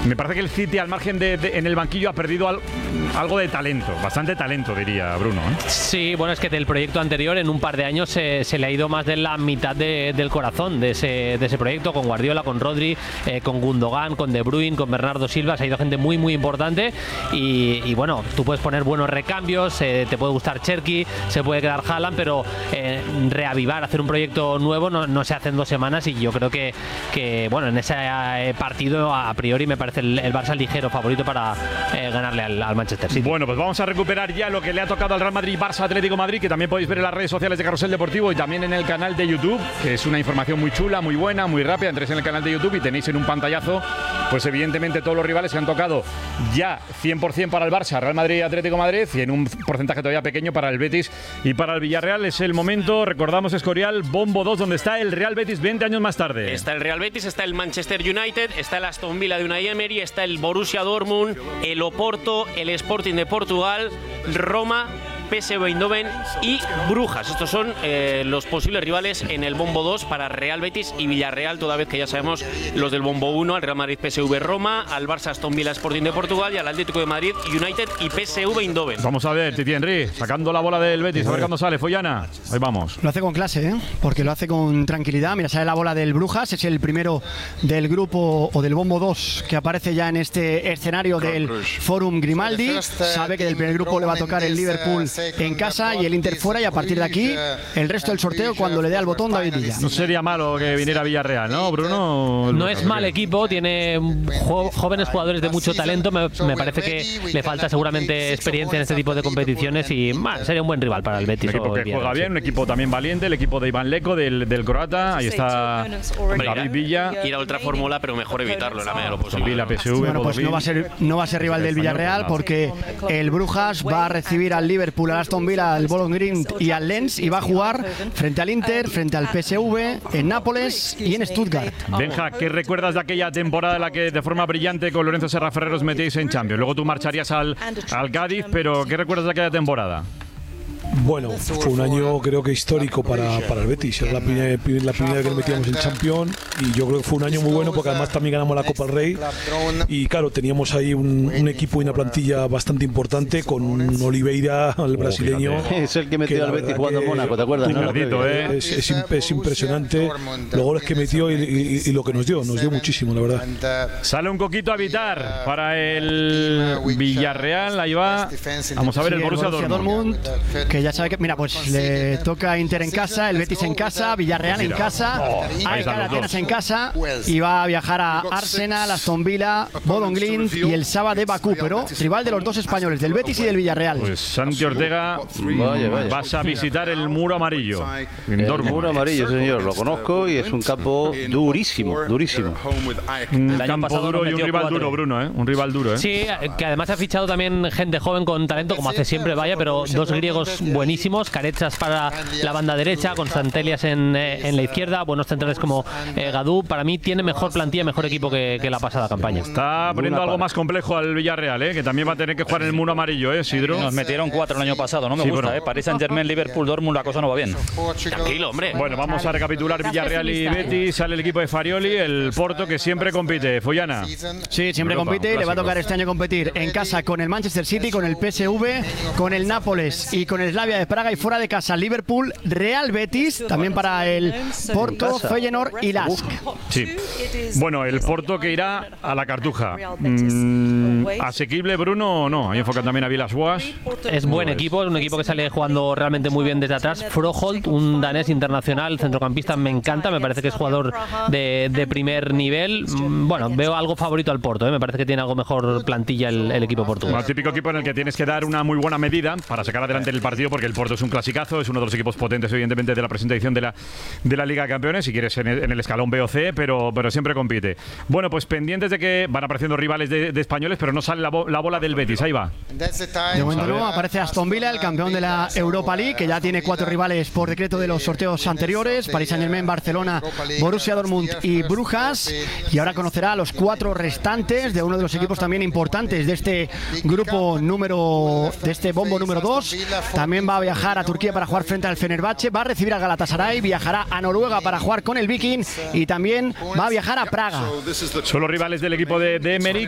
Me parece que el City, al margen en el banquillo, ha perdido algo de talento, bastante talento, diría Bruno, ¿eh? Sí, bueno, es que del proyecto anterior, en un par de años, se le ha ido más de la mitad del corazón de ese proyecto, con Guardiola, con Rodri, con Gundogan, con De Bruyne, con Bernardo Silva. Se ha ido gente muy, muy importante. Y bueno, tú puedes poner buenos recambios, te puede gustar Cherki, se puede quedar Haaland, pero reavivar, hacer un proyecto nuevo no se hace en 2 semanas. Y yo creo que bueno, en ese partido, a priori, me parece el Barça ligero favorito para ganarle al Manchester City. Bueno, pues vamos a recuperar ya lo que le ha tocado al Real Madrid, Barça Atlético Madrid, que también podéis ver en las redes sociales de Carrusel Deportivo y también en el canal de YouTube, que es una información muy chula, muy buena, muy rápida. Entréis en el canal de YouTube y tenéis en un pantallazo, pues evidentemente todos los rivales que han tocado ya 100% para el Barça, Real Madrid y Atlético Madrid, y en un porcentaje todavía pequeño para el Betis y para el Villarreal. Es el momento, recordamos, Escorial, Bombo 2, donde está el Real Betis 20 años más tarde. Está el Real Betis, está el Manchester United, está el Aston Villa de Unai Emery, está el Borussia Dortmund, el Oporto, el Sporting de Portugal, Roma, PSV Eindhoven y Brujas. Estos son los posibles rivales en el Bombo 2 para Real Betis y Villarreal, toda vez que ya sabemos los del Bombo 1, al Real Madrid PSV Roma, al Barça Aston Villa Sporting de Portugal y al Atlético de Madrid United y PSV Eindhoven. Vamos a ver, Titi Henry, sacando la bola del Betis, a ver cuándo sale. Follana, ahí vamos. Lo hace con clase, ¿eh? Porque lo hace con tranquilidad. Mira, sale la bola del Brujas, es el primero del grupo o del Bombo 2 que aparece ya en este escenario del Forum Grimaldi. Sabe que del primer grupo le va a tocar el Liverpool en casa y el Inter fuera, y a partir de aquí el resto del sorteo cuando le dé al botón David Villa. No sería malo que viniera Villarreal, ¿no, Bruno? No es mal equipo, tiene jóvenes jugadores de mucho talento. Me parece que le falta seguramente experiencia en este tipo de competiciones y sería un buen rival para el Betis. Un equipo que juega bien, un equipo también valiente, el equipo de Iván Leco, del croata. Ahí está David Villa. Ir a otra fórmula, pero mejor evitarlo en la medida de lo posible. Villa, PSV, bueno, pues no va a ser rival del Villarreal, porque el Brujas va a recibir al Liverpool, al Aston Villa, al Bologne Green y al Lens, y va a jugar frente al Inter, frente al PSV, en Nápoles y en Stuttgart. Benja, ¿qué recuerdas de aquella temporada en la que de forma brillante con Lorenzo Serra Ferrer os metéis en Champions? Luego tú marcharías al Cádiz, pero ¿qué recuerdas de aquella temporada? Bueno, fue un año creo que histórico para el Betis. Era la primera vez que nos metíamos en Champions, y yo creo que fue un año muy bueno porque además también ganamos la Copa del Rey y claro, teníamos ahí un equipo y una plantilla bastante importante con Oliveira, el brasileño. Es el que metió al Betis jugando en Mónaco, ¿te acuerdas? ¿No? Es impresionante los goles que metió y lo que nos dio muchísimo, la verdad. Sale un coquito a evitar para el Villarreal, ahí va. Vamos a ver el Borussia Dortmund. Que ya sabe que, mira, pues le toca Inter en casa, el Betis en casa, Villarreal en casa, Atenas en casa, y va a viajar a Arsenal, Aston Villa, Bologne Green y el Saba de Bakú, pero rival de los dos españoles, del Betis y del Villarreal. Pues Santi Ortega, vas a visitar el Muro Amarillo. El Muro Amarillo, señor, lo conozco y es un campo durísimo, durísimo. Un campo duro y un rival duro, Bruno, ¿eh? Un rival duro, ¿eh? Sí, que además ha fichado también gente joven con talento, como hace siempre, pero dos griegos buenísimos, Carechas para la banda derecha, Constantelias en la izquierda, buenos centrales como Gadú. Para mí tiene mejor plantilla, mejor equipo que la pasada campaña. Está poniendo algo más complejo al Villarreal, que también va a tener que jugar en el Muro Amarillo, Sidro. Nos metieron 4 el año pasado, no me gusta, bueno. Paris Saint-Germain, Liverpool, Dortmund, la cosa no va bien. Tranquilo, hombre. Bueno, vamos a recapitular Villarreal y Betis. Sale el equipo de Farioli, el Porto, que siempre compite. Follana. Sí, siempre compite, y le va a tocar este año competir en casa con el Manchester City, con el PSV, con el Nápoles y con el Slavia de Praga, y fuera de casa Liverpool, Real Betis, también para el Porto, Feyenoord y Lask. Sí. Bueno, el Porto que irá a la Cartuja. ¿Asequible, Bruno, o no? Ahí enfocan también a Vilas-Boas. Es buen equipo, es un equipo que sale jugando realmente muy bien desde atrás. Froholt, un danés internacional, centrocampista, me encanta, me parece que es jugador de primer nivel. Bueno, veo algo favorito al Porto, me parece que tiene algo mejor plantilla el equipo portugués. Un típico equipo en el que tienes que dar una muy buena medida para sacar adelante el partido, porque el Porto es un clasicazo, es uno de los equipos potentes, evidentemente, de la presente edición de la Liga de Campeones, si quieres en el escalón B o C, pero siempre compite. Bueno, pues pendientes de que van apareciendo rivales de españoles, pero no sale la bola del Betis, ahí va. De momento no, aparece Aston Villa, el campeón de la Europa League, que ya tiene 4 rivales por decreto de los sorteos anteriores: Paris Saint-Germain, Barcelona, Borussia Dortmund y Brujas, y ahora conocerá a los 4 restantes de uno de los equipos también importantes de este grupo de este bombo número 2. También va a viajar a Turquía para jugar frente al Fenerbahce, va a recibir a Galatasaray, viajará a Noruega para jugar con el Viking y también va a viajar a Praga. Son los rivales del equipo de Emery,